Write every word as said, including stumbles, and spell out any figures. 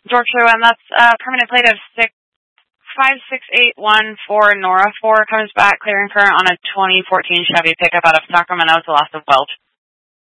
Yorkshire one, that's uh, permanent plate of six five six eight one four Nora four comes back clearing current on a twenty fourteen Chevy pickup out of Sacramento to loss of Welch.